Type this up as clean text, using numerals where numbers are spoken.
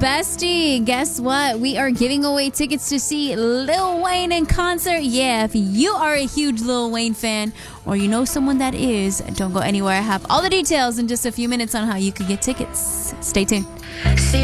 bestie, guess what? We are giving away tickets to see Lil Wayne in concert. Yeah, if you are a huge Lil Wayne fan or you know someone that is, don't go anywhere. I have all the details in just a few minutes on how you could get tickets. Stay tuned. See